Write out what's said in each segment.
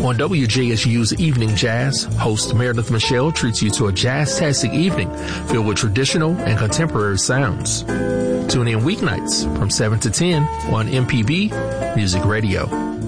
On WJSU's Evening Jazz, host Meredith Michelle treats you to a jazz-tastic evening filled with traditional and contemporary sounds. Tune in weeknights from 7 to 10 on MPB Music Radio.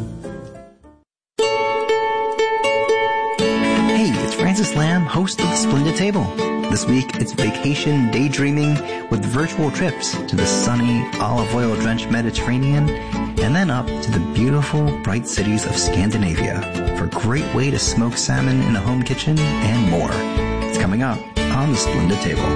Hey, it's Francis Lamb, host of The Splendid Table. This week, it's vacation daydreaming with virtual trips to the sunny, olive oil-drenched Mediterranean and then up to the beautiful, bright cities of Scandinavia for a great way to smoke salmon in a home kitchen and more. It's coming up on The Splendid Table.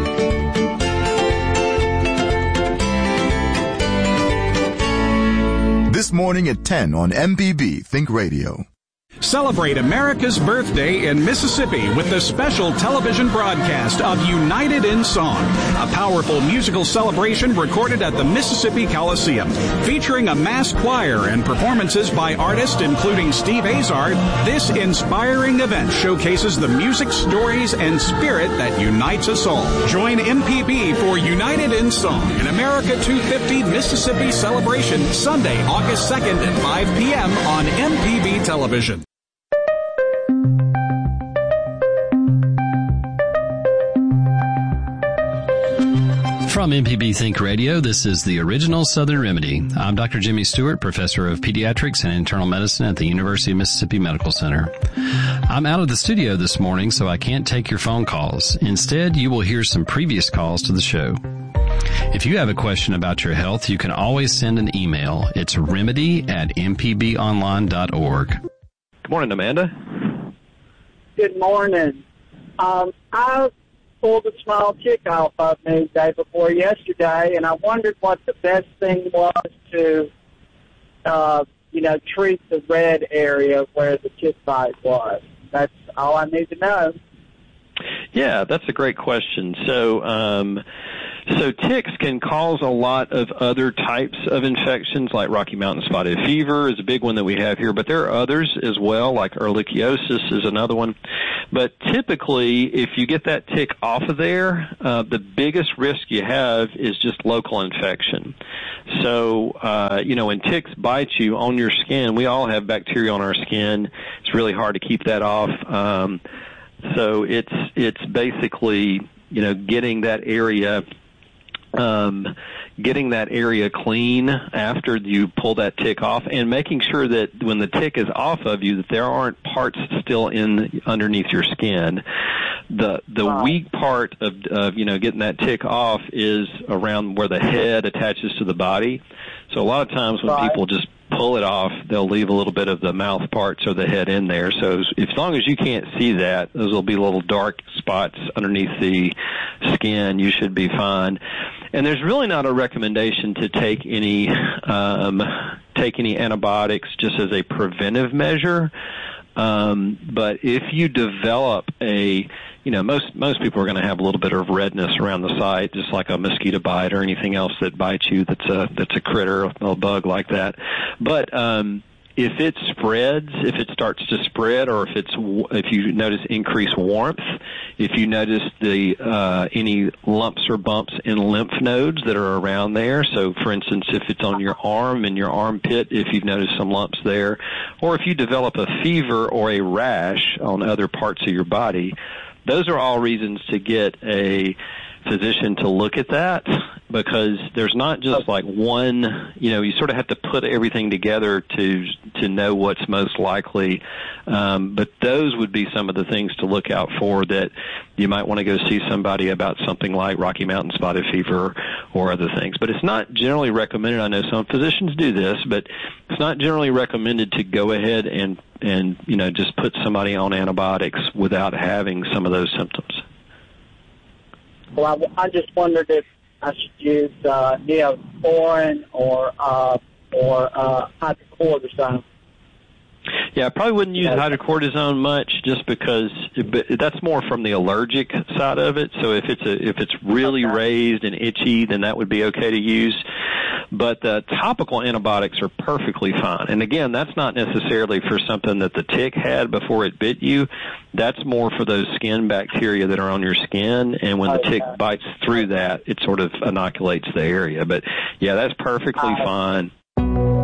This morning at 10 on MPB Think Radio. Celebrate America's birthday in Mississippi with the special television broadcast of United in Song, a powerful musical celebration recorded at the Mississippi Coliseum. Featuring a mass choir and performances by artists including Steve Azard, this inspiring event showcases the music, stories, and spirit that unites us all. Join MPB for United in Song, an America 250 Mississippi celebration, Sunday, August 2nd at 5 p.m. on MPB Television. From MPB Think Radio, this is the Original Southern Remedy. I'm Dr. Jimmy Stewart, professor of pediatrics and internal medicine at the University of Mississippi Medical Center. I'm out of the studio this morning, so I can't take your phone calls. Instead, you will hear some previous calls to the show. If you have a question about your health, you can always send an email. It's remedy@mpbonline.org. Good morning, Amanda. Good morning. I pulled a small tick off of me the day before yesterday, and I wondered what the best thing was to, treat the red area where the tick bite was. That's all I need to know. Yeah, that's a great question. So ticks can cause a lot of other types of infections, like Rocky Mountain spotted fever is a big one that we have here, but there are others as well, like ehrlichiosis is another one. But typically, if you get that tick off of there, the biggest risk you have is just local infection. So, when ticks bite you on your skin, we all have bacteria on our skin. It's really hard to keep that off. So it's basically, getting that area clean after you pull that tick off, and making sure that when the tick is off of you, that there aren't parts still underneath your skin. The weak part of getting that tick off is around where the head attaches to the body. So a lot of times when people just pull it off, they'll leave a little bit of the mouth parts or the head in there. So as long as you can't see that, those will be little dark spots underneath the skin. You should be fine. And there's really not a recommendation to take any antibiotics just as a preventive measure. But if you develop most people are going to have a little bit of redness around the site, just like a mosquito bite or anything else that bites you that's a critter, a bug like that. But if it starts to spread, or if you notice increased warmth, if you notice any lumps or bumps in lymph nodes that are around there, so for instance, if it's on your arm and your armpit, if you've noticed some lumps there, or if you develop a fever or a rash on other parts of your body, those are all reasons to get a physician to look at that, because there's not just like one, you sort of have to put everything together to know what's most likely. But those would be some of the things to look out for, that you might want to go see somebody about something like Rocky Mountain spotted fever or other things. But it's not generally recommended. I know some physicians do this, but it's not generally recommended to go ahead and just put somebody on antibiotics without having some of those symptoms. Well, I just wondered if I should use Neosporin or hydrocortisone. Yeah, I probably wouldn't use hydrocortisone much, just because that's more from the allergic side of it. So if it's really raised and itchy, then that would be okay to use. But the topical antibiotics are perfectly fine. And again, that's not necessarily for something that the tick had before it bit you. That's more for those skin bacteria that are on your skin. And when the tick bites through that, it sort of inoculates the area. But yeah, that's perfectly fine.